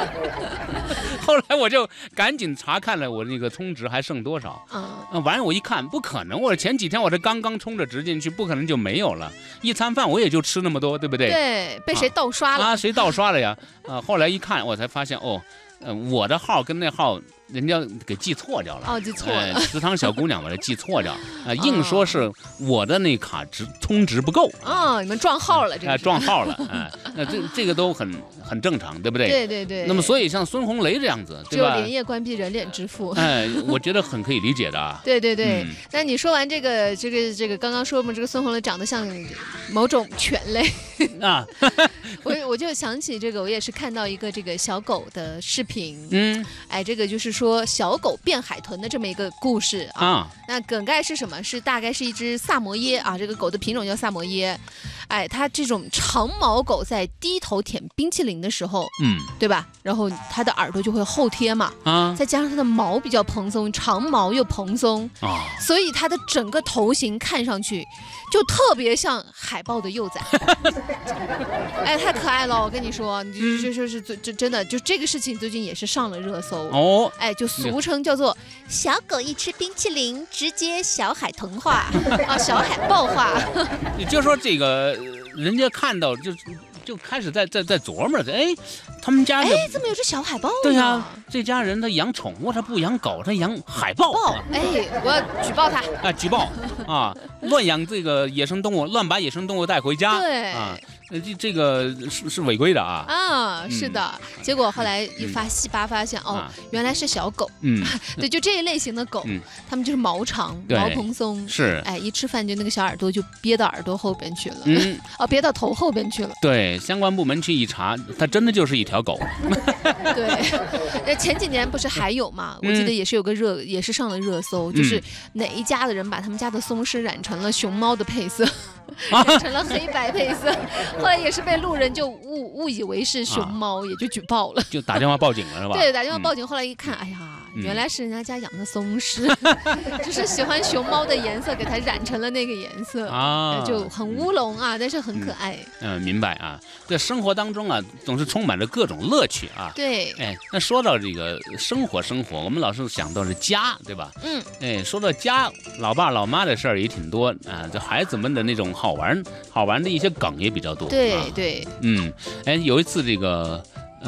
后来我就赶紧查看了我那个充值还剩多少。完了我一看，不可能，我前几天我这刚充着值进去，不可能就没有了。一餐饭我也就吃那么多，对不对？ 对，被谁盗刷了？ 谁盗刷了呀？后来一看，我才发现我的号跟那号人家给记错掉了。 记错了。 祠堂小姑娘把它记错掉，硬说是我的那卡充值不够。 你们撞号了，这个撞号了。那这个都很正常，对不对？ 对。 那么所以像孙红雷这样子，对吧？ 只有连夜关闭人脸支付。 我觉得很可以理解的。 对。那你说完这个，刚刚说嘛，这个孙红雷长得像某种犬类啊， 我就想起这个，我也是看到一个这个小狗的视频。这个就是说小狗变海豚的这么一个故事啊。那梗概是什么？大概是一只萨摩耶啊，这个狗的品种叫萨摩耶。它这种长毛狗在低头舔冰淇淋的时候，对吧？然后它的耳朵就会后贴嘛，再加上它的毛比较蓬松，长毛又蓬松所以它的整个头型看上去就特别像海豹的幼崽。太可爱了，我跟你说，就是真的，就这个事情最近也是上了热搜就俗称叫做小狗一吃冰淇淋直接小海豚化小海豹化。 也就是说这个人家看到就开始在琢磨着，他们家怎么有只小海豹呢？ 对呀，这家人他养宠物，他不养狗，他养海豹。 我要举报他。 举报乱养这个野生动物，乱把野生动物带回家。 对这个是违规的是的。结果后来一发现原来是小狗。对，就这一类型的狗，它们就是毛长、毛蓬松， 是一吃饭就那个小耳朵就憋到耳朵后边去了，憋到头后边去了。 对，相关部门去一查，它真的就是一条狗。 对，前几年不是还有嘛？我记得也是有个也是上了热搜，就是哪一家的人把他们家的松狮染成了熊猫的配色。染成了黑白配色，后来也是被路人就误以为是熊猫，也就举报了， 就打电话报警了，是吧？ 对，打电话报警。后来一看，原来是人家养的松狮，就是喜欢熊猫的颜色，给它染成了那个颜色就很乌龙但是很可爱。 明白啊。在生活当中总是充满着各种乐趣对。 那说到这个生活，我们老是想到是家，对吧？说到家，老爸老妈的事儿也挺多这孩子们的那种好玩的一些梗也比较多。 对。 有一次这个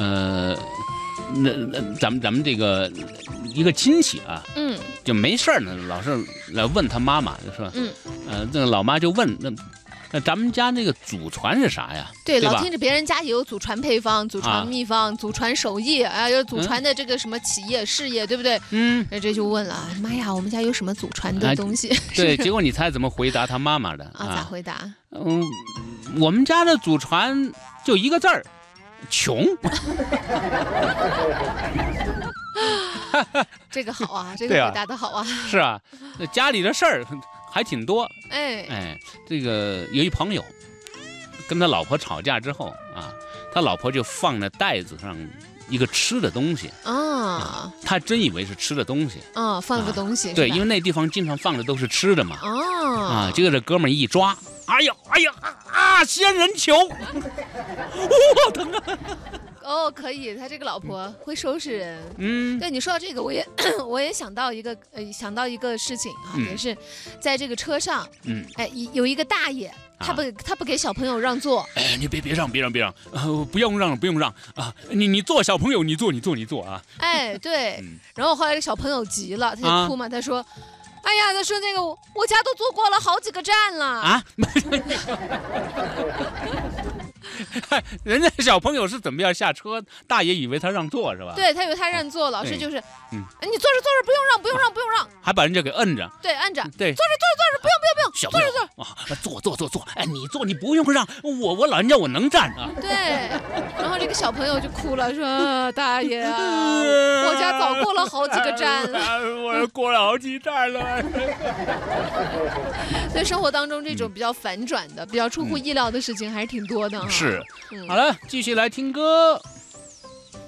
咱们这个一个亲戚就没事呢，老是来问他妈妈，就说那个老妈就问那咱们家那个祖传是啥呀？ 对，老听着别人家也有祖传配方、祖传秘方、祖传手艺有祖传的这个什么企业事业，对不对？这就问了，妈呀，我们家有什么祖传的东西？ 对，结果你猜怎么回答他妈妈的咋回答？ 我们家的祖传就一个字儿，穷。 这个好这个回答的好是那家里的事儿还挺多。这个有一朋友跟他老婆吵架之后他老婆就放在袋子上一个吃的东西他真以为是吃的东西放了个东西。 对，因为那地方经常放的都是吃的嘛结果这哥们儿一抓，哎呀仙人球，我疼可以，他这个老婆会收拾人。对，你说到这个，我也想到一个事情也是在这个车上，有一个大爷，他不给小朋友让座。 你别让，不用让你坐，小朋友你坐对。然后后来这小朋友急了，他就哭嘛，他说。他说那个我家都坐过了好几个站了人家小朋友是准备要下车，大爷以为他让座是吧？ 对，他以为他让座，老师就是，你坐着，不用让， 还把人家给摁着。 对，摁着。 对， 坐着，不用， 小朋友坐，你坐，你不用让，我老人家我能站对，然后这个小朋友就哭了，说大爷我家早过了好几个站了， 我过了好几站了。 所以生活当中这种比较反转的、比较出乎意料的事情还是挺多的是，好了，继续来听歌。